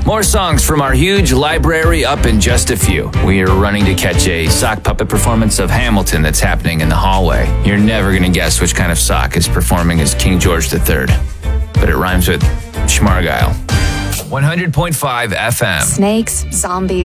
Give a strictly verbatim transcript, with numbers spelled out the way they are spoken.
More songs from our huge library up in just a few. We are running to catch a sock puppet performance of Hamilton that's happening in the hallway. You're never going to guess which kind of sock is performing as King George the Third. But it rhymes with Schmargile. one hundred point five F M. Snakes, zombies.